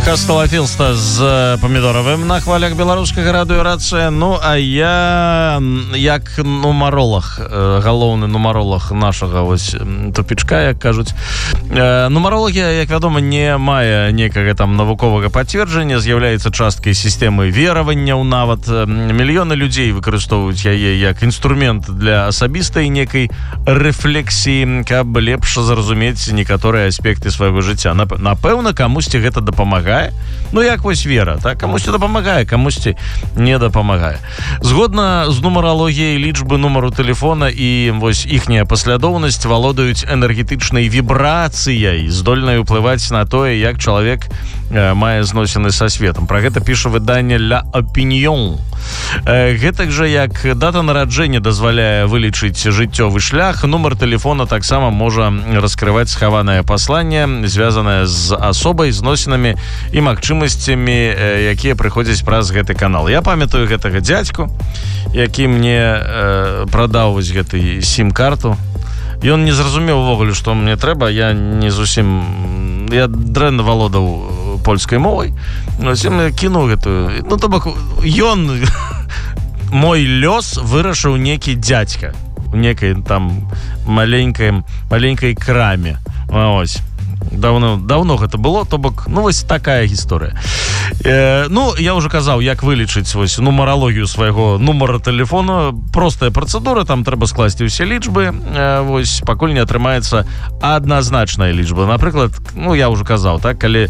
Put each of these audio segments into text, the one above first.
Хасталафілста з памідоравым на хвалях беларускага радыё Рацыя. Ну, а я, як нумаролог, галоўны нумаролог нашага вось тупічка, як кажуць. Нумарологія, як вядома, не мае некага там навуковага пацверджання, з'яўляецца часткай сістэмы вераванняў нават. Мільёны людзей выкарыстоўваюць яе як інструмент для асабістай некай рэфлексіі, каб лепш зразумець некаторыя аспекты свайго жыцця. Напэўна, камусьці гэта дапамагае. Ну, як вось вера, так? Камусьці дапамагае, камусьці не дапамагае. Згодна з нумаралогіяй, лічбы нумару тэлефона і вось іхняя паслядоўнасць валодаюць энергетычнай вібрацыяй, здольнай уплываць на тое, як чалавек мае зносіны са светом. Пра гэта піша выданне «Ля Опіньон». Гэтак жа, як дата нараджэння дазваляе вылічыць жыццёвы шлях, нумар тэлефона таксама можа раскрываць схаванае пасланне, звязанае з асобай, зносінамі і магчымасцямі, якія прыходзяць праз гэты канал. Я памятаю гэтага дзядзьку, які мне прадаў вось гэты сім-карту. Ён не зразумеў увогуле, што мне трэба. Я не зусім... Я дрэнна валодаў польскай мовай. Ну, я кінуў гэтую... Ну, то бок, ён... Мой лёс вырашыў некі дзядзька. У некай там маленькай краме. Ось. Давно гэта было, то бок, ну, вось такая гісторыя. Ну, я ўжо казаў, як вылічыць вось нумаралогію свайго нумара тэлефона. Простая працэдура, там трэба скласці ўсе лічбы, вось, пакуль не атрымаецца адназначная лічба. Напрыклад, ну, я ўжо казаў, так, калі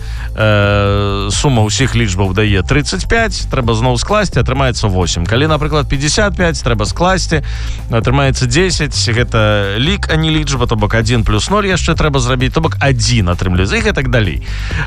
сума ўсіх лічбаў дае 35, трэба зноў скласці, атрымаецца 8. Калі, напрыклад, 55, трэба скласці, атрымаецца 10, гэта лік, а не лічба, то бок 1 плюс 0 яшчэ трэба зрабіць, то бок 1 атрымліваецца, і гэтак далей.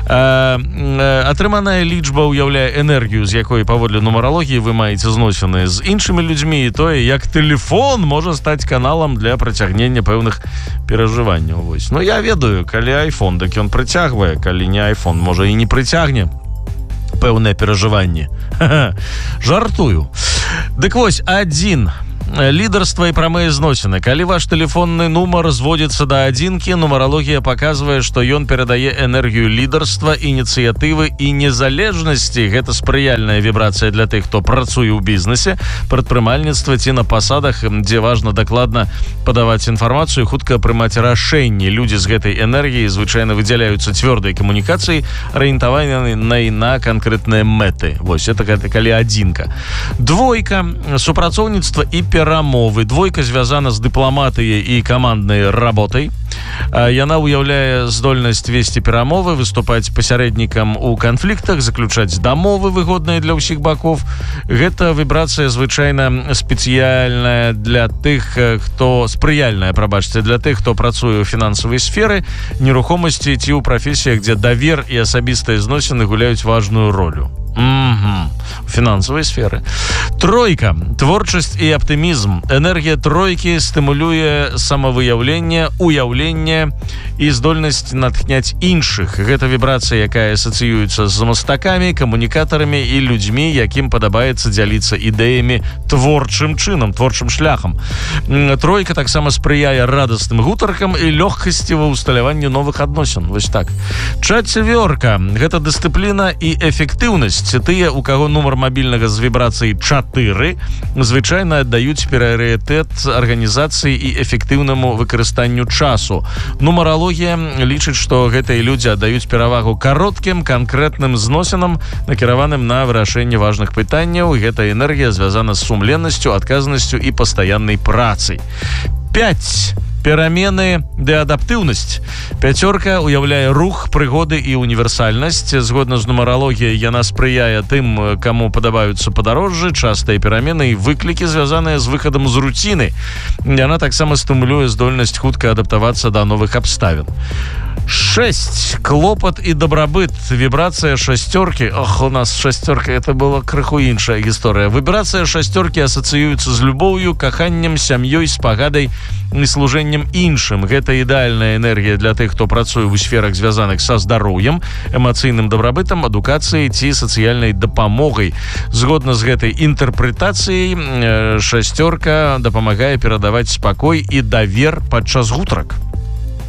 Атрыманая лічба ўяўляе энергію, з якой паводле нумаралогіі вы маеце зносіны з іншымі людзьмі, і тое, як тэлефон можа стаць каналам для прыцягнення пэўных перажыванняў. Вось. Ну, я ведаю, калі iPhone, дык ён прыцягвае, калі не iPhone, можа і не прыцягне пэўнае перажыванне. Жартую. Дык вось, 1. Лідарства і прамыя зносіны. Калі ваш тэлефонны нумар зводзіцца да адзінкі, нумаралогія паказвае, што ён перадае энергію лідарства, ініцыятывы і незалежнасці. Гэта спрыяльная вібрацыя для тых, хто працуе ў бізнесе, прадпрымальніцтва ці на пасадах, дзе важна дакладна падаваць інфармацыю, хутка прымаць рашэнні. Людзі з гэтай энергіі звычайна выдзяляюцца цвёрдай камунікацыяй, арыентаванай на канкрэтныя мэты. Вось, это калі адзінка. 2. Супрацоўніцтва і перамовы. 2 звязана з дыпламатыяй і каманднай работай. Яна ўяўляе здольнасць весці перамовы, выступаць пасярэднікам у канфліктах, заключаць дамовы выгодныя для ўсіх бакоў. Гэта вібрацыя звычайна спецыяльная для тых, хто спрыяльная, для тых, хто працуе ў фінансавай сферы, нерухомасці ці ў прафесіях, дзе давер і асабістыя зносіны гуляюць важную ролю. У фінансавай сферы. 3. Творчасць і аптымізм. Энергія тройкі стымулюе самавыяўленне, уяўленне і здольнасць натхняць іншых. Гэта вібрацыя, якая асацыюецца з мастакамі, камунікатарамі і людзьмі, якім падабаецца дзяліцца ідэямі творчым чынам, творчым шляхам. Тройка таксама спрыяе радасным гутаркам і лёгкасці ва ўсталяванні новых адносін. Вось так. 4. Гэта дысцыпліна і эфектыўнасць. Тыя, у каго нумар мабільнага з вібрацыяй 4, звычайна аддаюць прыярытэт арганізацыі і эфектыўнаму выкарыстанню часу. Нумаралогія лічыць, што гэтыя людзі аддаюць перавагу кароткім, канкрэтным зносінам, накіраваным на вырашэнне важных пытанняў. Гэта энергія звязана з сумленнасцю, адказнасцю і пастаяннай працай. 5. Перамены ды адаптыўнасць. 5 уяўляе рух, прыгоды і універсальнасць. Згодна з нумаралогіяй, яна спрыяе тым, каму падабаюцца падарожжы, частыя перамены і выклікі, звязаныя з выхадам з руціны. Яна таксама стымулюе здольнасць хутка адаптавацца да новых абставін. 6. Клопат і дабрабыт. Вібрацыя 6. Ох, у нас 6. Это была крыху іншая гісторыя. Вібрацыя 6 асацыюецца з любоўю, каханнем, сям'ёй, спагадай і служэннем іншым. Гэта ідэальная энергія для тых, хто працуе ў сферах, звязаных са здароўем, эмацыйным дабрабытам, адукацыяй ці сацыяльнай дапамогай. Згодна з гэтай інтэрпрэтацыяй, 6 дапамагае перадаваць спакой і давер падчас гутарак.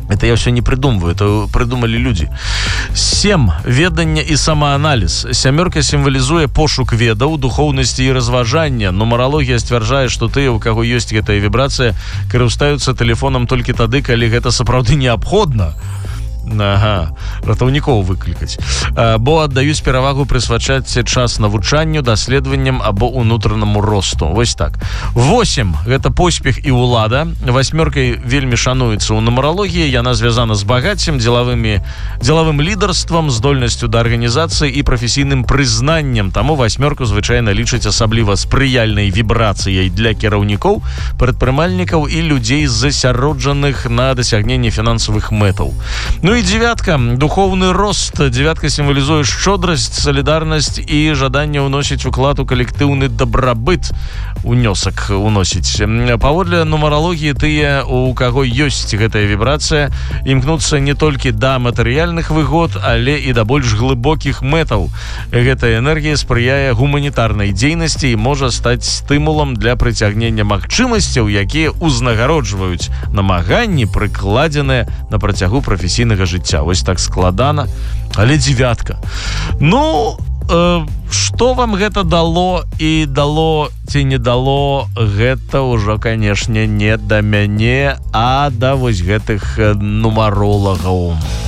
Это я все не придумываю, это придумали люди. 7. Веданне і самааналіз. Сямёрка сімвалізуе пошук ведаў, духоўнасці і разважання. Нумаралогія сцвярджае, што тыя, у каго ёсць гэтая вібрацыя, карыстаюцца тэлефонам толькі тады, калі гэта сапраўды неабходна. Ага, ратаўнікоў выклікаць. Бо аддаюць перавагу прысвячаць час навучанню, даследаванням або унутранаму росту. Вось так. 8. Гэта поспех і ўлада. 8 вельмі шануецца ў нумаралогіі. Яна звязана з багаццем, дзелавым лідарствам, здольнасцю да арганізацыі і прафесійным прызнаннем. Таму 8 звычайна лічаць асабліва спрыяльнай вібрацыяй для кіраўнікоў, прадпрымальнікаў і людзей засяроджаных на дасягненні фінансавых мэтаў. Ну і 9. Духоўны рост. 9 сімвалізуе шчодрасць, салідарнасць і жаданне ўносіць уклад у калектыўны дабрабыт. Унёсак уносіць. Паводле нумаралогіі тыя, у каго ёсць гэтая вібрацыя, імкнуцца не толькі да матэрыяльных выгод, але і да больш глыбокіх мэтаў. Гэтая энергія спрыяе гуманітарнай дзейнасці і можа стаць стымулам для прыцягнення магчымасцяў, якія ўзнагароджваюць намаганні, прыкладзеныя на працягу прафесійнага жыцця. Вось так складана, але 9. Ну, што вам гэта дало і дало ці не дало, гэта ўжо, канешне, не да мяне, а да вось гэтых нумаролагаў.